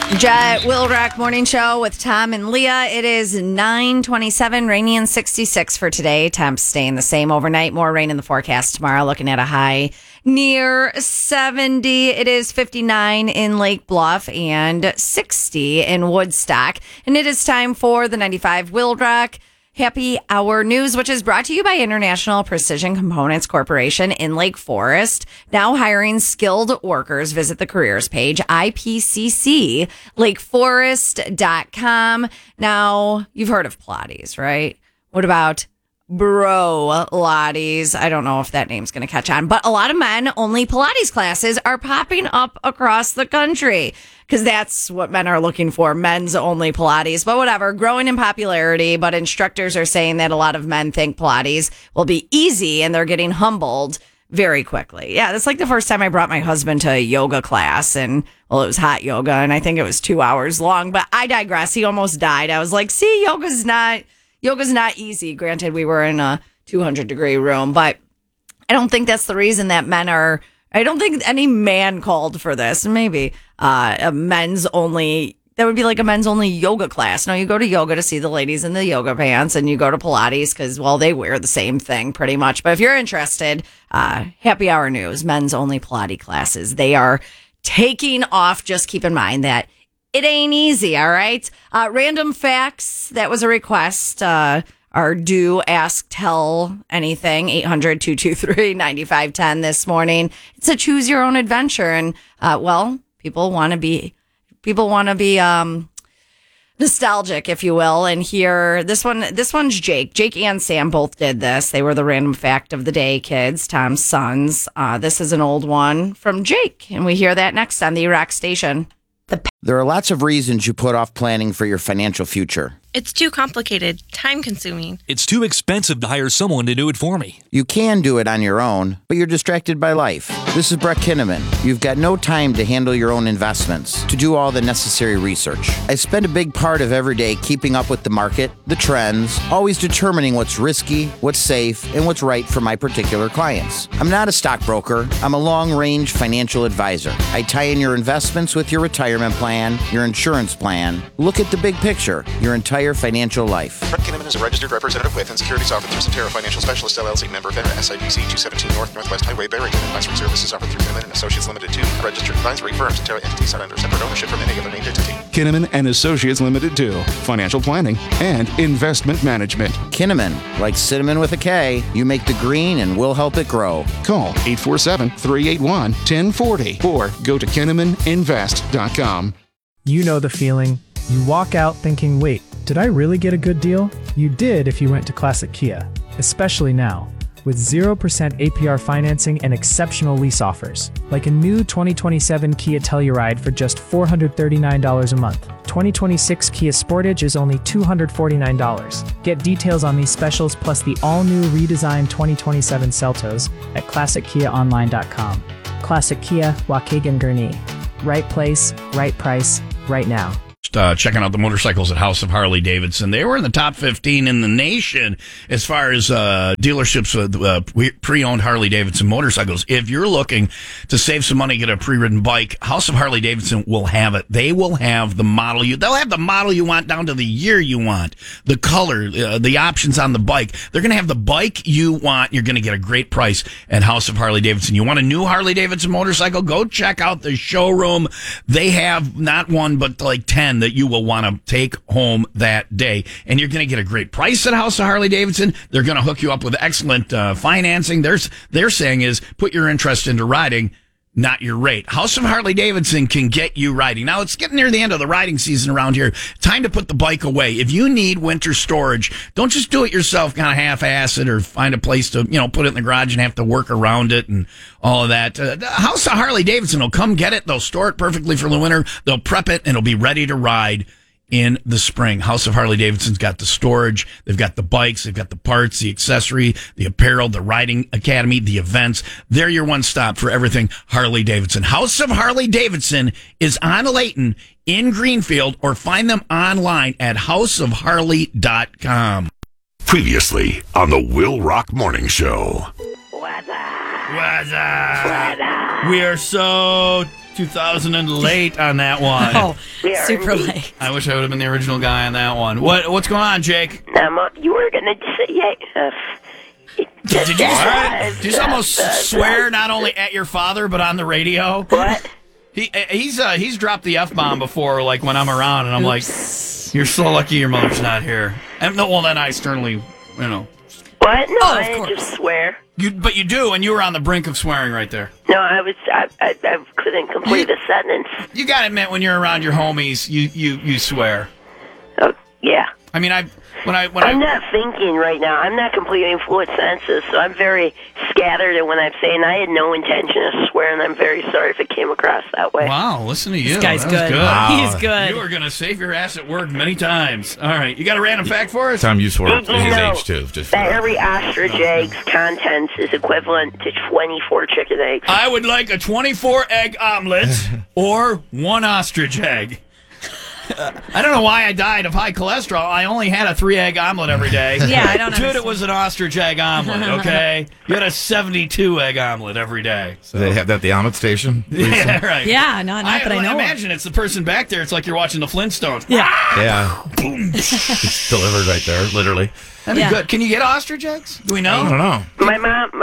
Jet Will Rock Morning Show with Tom and Leah. It is 9:27, rainy and 66 for today. Temps staying the same overnight. More rain in the forecast tomorrow. Looking at a high near 70. It is 59 in Lake Bluff and 60 in Woodstock. And it is time for the 95 Will Rock Happy Hour News, which is brought to you by International Precision Components Corporation in Lake Forest. Now hiring skilled workers. Visit the careers page, IPCC-lakeforest.com. Now, you've heard of Pilates, right? What about Bro Pilates? I don't know if that name's going to catch on, but a lot of men-only Pilates classes are popping up across the country because that's what men are looking for, men's-only Pilates. But whatever, growing in popularity, but instructors are saying that a lot of men think Pilates will be easy and they're getting humbled very quickly. Yeah, that's like the first time I brought my husband to a yoga class, and well, it was hot yoga, and I think it was 2 hours long, but I digress. He almost died. I was like, see, yoga's not easy. Granted, we were in a 200-degree room, but I don't think that's the reason that I don't think any man called for this. Maybe a men's only, that would be like a men's only yoga class. No, you go to yoga to see the ladies in the yoga pants, and you go to Pilates because, well, they wear the same thing pretty much. But if you're interested, happy hour news, men's only Pilates classes. They are taking off. Just keep in mind that it ain't easy, all right? Random facts, that was a request. Our do, ask, tell anything, 800-223-9510 this morning. It's a choose your own adventure. And, well, people want to be nostalgic, if you will. And here, this one's Jake. Jake and Sam both did this. They were the random fact of the day kids, Tom's sons. This is an old one from Jake. And we hear that next on the Rock Station. There are lots of reasons you put off planning for your financial future. It's too complicated, time-consuming. It's too expensive to hire someone to do it for me. You can do it on your own, but you're distracted by life. This is Brett Kinnaman. You've got no time to handle your own investments, to do all the necessary research. I spend a big part of every day keeping up with the market, the trends, always determining what's risky, what's safe, and what's right for my particular clients. I'm not a stockbroker. I'm a long-range financial advisor. I tie in your investments with your retirement plan, your insurance plan. Look at the big picture, your entire financial life. Brett Kinnaman is a registered representative with and securities offered through Centera Financial Specialist LLC, member FINRA, SIPC 217 Northwest Highway, Barrington. Advisory services offered through Kinnaman and Associates Limited 2, a registered advisory firm. Centera entities not under separate ownership from any other named entity. Kinnaman and Associates Limited 2, financial planning and investment management. Kinnaman, like cinnamon with a K, you make the green and we'll help it grow. Call 847-381-1040 or go to KinnamanInvest.com. You know the feeling. You walk out thinking, wait, did I really get a good deal? You did if you went to Classic Kia, especially now, with 0% APR financing and exceptional lease offers, like a new 2027 Kia Telluride for just $439 a month. 2026 Kia Sportage is only $249. Get details on these specials plus the all-new redesigned 2027 Seltos at ClassicKiaOnline.com. Classic Kia, Waukegan Gurnee. Right place, right price, right now. Checking out the motorcycles at House of Harley Davidson. They were in the top 15 in the nation as far as dealerships with pre-owned Harley Davidson motorcycles. If you're looking to save some money, get a pre-ridden bike, House of Harley Davidson will have it. They will have the model they'll have the model you want down to the year you want, the color, the options on the bike. They're going to have the bike you want. You're going to get a great price at House of Harley Davidson. You want a new Harley Davidson motorcycle? Go check out the showroom. They have not one, but like 10 that you will want to take home that day. And you're going to get a great price at House of Harley Davidson. They're going to hook you up with excellent financing. They're saying is put your interest into riding, not your rate. House of Harley Davidson can get you riding. Now, it's getting near the end of the riding season around here. Time to put the bike away. If you need winter storage, don't just do it yourself, kind of half-ass it, or find a place to, put it in the garage and have to work around it and all of that. House of Harley Davidson will come get it. They'll store it perfectly for the winter. They'll prep it, and it'll be ready to ride in the spring. House of Harley Davidson's got the storage, they've got the bikes, they've got the parts, the accessory, the apparel, the riding academy, the events. They're your one stop for everything Harley Davidson. House of Harley Davidson is on Layton in Greenfield, or find them online at houseofharley.com. Previously on the Will Rock Morning Show. We are so 2000 and late on that one. Oh, super late. I wish I would have been the original guy on that one. What's going on, Jake? You were gonna say Did you just almost swear not only at your father but on the radio? What? He's dropped the F-bomb before, like when I'm around, and I'm like, "You're so lucky your mother's not here." And then I sternly, What? No, I didn't course. just swear. But you do, and you were on the brink of swearing right there. No, I couldn't complete a sentence. You gotta admit, when you're around your homies, you swear. Oh, yeah. I mean, I'm not thinking right now. I'm not completing fluid sentences, so I'm very scattered. And when I'm saying I had no intention of swearing, I'm very sorry if it came across that way. Wow, listen to you. This guy's That was good. Wow. He's good. You are going to save your ass at work many times. All right, you got a random fact for us? Tom, you swore Did you his know age too. Just that every ostrich egg's contents is equivalent to 24 chicken eggs? I would like a 24-egg omelet or one ostrich egg. I don't know why I died of high cholesterol. I only had a 3-egg omelet every day. Yeah, I don't Dude, understand. it was an ostrich egg omelet, okay? You had a 72-egg omelet every day. So they have that at the omelet station? Yeah, right. Yeah, not that I know of. Imagine it's the person back there. It's like you're watching the Flintstones. Yeah. Yeah. It's delivered right there, literally. That'd be good. Can you get ostrich eggs? Do we know? I don't know. My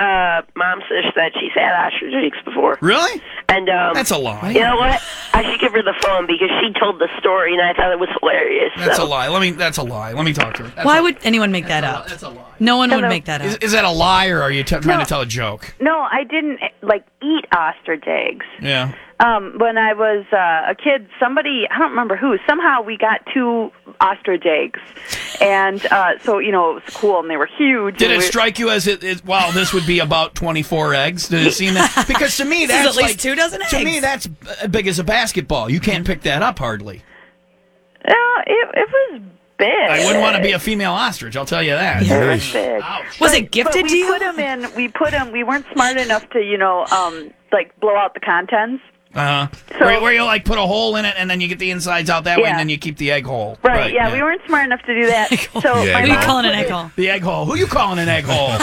mom says that she's had ostrich eggs before. Really? And That's a lie. You know what? I should give her the phone because she told the story and I thought it was hilarious. That's so. a lie. That's a lie. Let me talk to her. Why would anyone make that up? That's a lie. No one would make that up. Is that a lie, or are you trying to tell a joke? No, I didn't eat ostrich eggs. Yeah. When I was a kid, somebody, I don't remember who, somehow we got 2 ostrich eggs. And so, it was cool, and they were huge. Did it strike you as wow, this would be about 24 eggs? Did it seem that? Because to me, that's at least 2 dozen eggs. To me, that's big as a basketball. You can't pick that up hardly. No, it was big. I wouldn't want to be a female ostrich, I'll tell you that. It was big. Was it gifted to you? We weren't smart enough to, blow out the contents. Where you put a hole in it and then you get the insides out that way, and then you keep the egg hole. Right, yeah, we weren't smart enough to do that. So Who are you calling an egg hole? The egg hole. Who you calling an egg hole?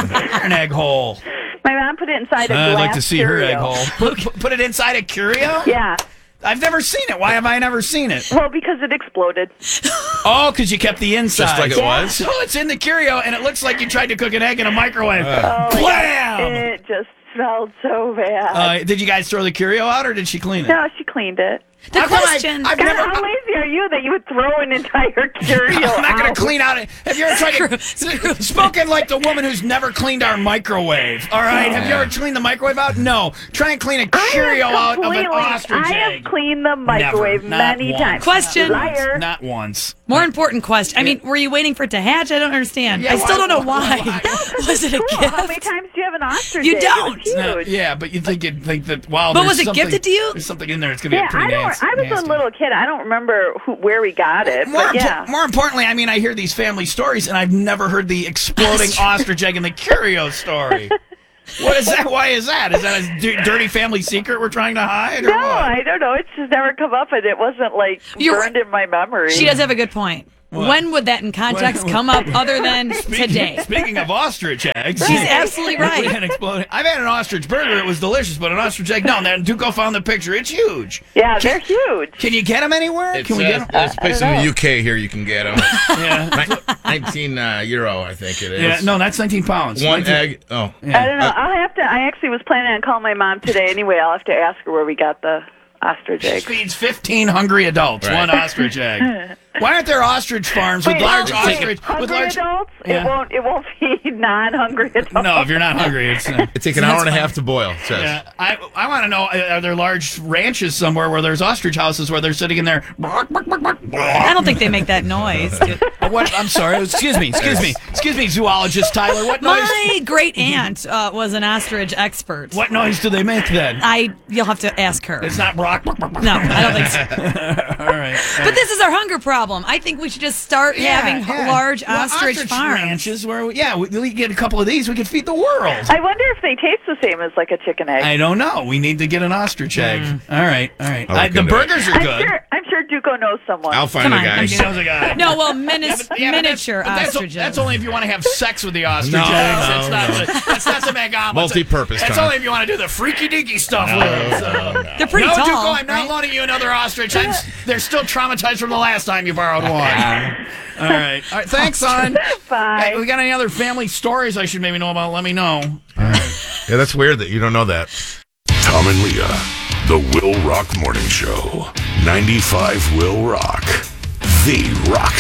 An egg hole. My mom put it inside a glass I'd like to see Curio. her egg hole. Put it inside a Curio? Yeah. I've never seen it. Why have I never seen it? Well, because it exploded. Oh, because you kept the inside. Just like it was? So it's in the Curio, and it looks like you tried to cook an egg in a microwave. Oh, Blam! it just smelled so bad. Did you guys throw the Curio out, or did she clean it? No, she cleaned it. The question. I've God, never. how lazy are you that you would throw an entire Curio I'm not going out? to clean out it. Have you ever tried to spoken like the woman who's never cleaned our microwave? All right, have you ever cleaned the microwave out? No. Try and clean a Curio out of an ostrich I egg. have cleaned the microwave Never. Not many once. times. Question. Liar. Not once. More important question. I mean, were you waiting for it to hatch? I don't understand. I still don't know why. Was it a Cool. gift? How many times do you have an ostrich You egg? don't. It was huge. Yeah, but you'd think that, wow, But there's was it something- gifted to you? There's something in there. It's going to Yeah, be pretty nasty. I was a little kid. I don't remember where we got it, but yeah. More importantly, I mean, I hear these family stories, and I've never heard the exploding ostrich egg in the Curio story. What is that? Why is that? Is that a dirty family secret we're trying to hide? Or No, what? I don't know. It's just never come up, and it wasn't burned in my memory. She does have a good point. What? When would that in context come up other than today? Speaking of ostrich eggs, She's absolutely right. I've had an ostrich burger. It was delicious, but an ostrich egg, no. And Duco found the picture. It's huge. Yeah, they're huge. Can you get them anywhere? Can we get them? There's a place in the UK here you can get them. Yeah. 19 euro, I think it is. Yeah, no, that's 19 pounds. One 19 egg. Oh. Yeah. I don't know. I'll have to. I actually was planning on calling my mom today anyway. I'll have to ask her where we got the ostrich egg. Feeds 15 hungry adults. Right. One ostrich egg. Why aren't there ostrich farms with large ostrich? Hungry With large adults? Yeah. It won't feed non-hungry adults. No, if you're not hungry, it's. It takes an hour and a half to boil. It says. Yeah, I want to know: are there large ranches somewhere where there's ostrich houses where they're sitting in there? I don't think they make that noise. What? I'm sorry. Excuse me, zoologist Tyler. What noise? My great aunt was an ostrich expert. What noise do they make then? You'll have to ask her. It's not Brock. No, I don't think so. All right. But this is our hunger problem. I think we should just start having large ostrich farms. ranches where, we get a couple of these. We could feed the world. I wonder if they taste the same as like a chicken egg. I don't know. We need to get an ostrich egg. All right. I'll look The into burgers are good. I'm sure Duco knows someone. I'll find Come a on, guy. I'm He knows a guy. No, well, Yeah, but miniature ostriches. That's only if you want to have sex with the ostrich. No, That's not the mega omelet. Multi-purpose That's time. only if you want to do the freaky deaky stuff with them. So. They're pretty no, tall. Duco, I'm not right? loaning you another ostrich. They're still traumatized from the last time you borrowed one. All right. Thanks, son. Bye. Hey, we got any other family stories I should maybe know about? Let me know. Yeah, that's weird that you don't know that. Tom and Leah, the Will Rock Morning Show. 95 Will Rock. The Rock